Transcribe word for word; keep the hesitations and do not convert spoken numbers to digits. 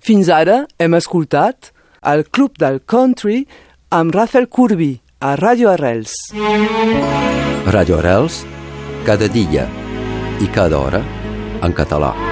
Fins ara hem escoltat el Club del Country amb Rafael Corbí a Ràdio Arrels. Ràdio Arrels, cada dia i cada hora en català.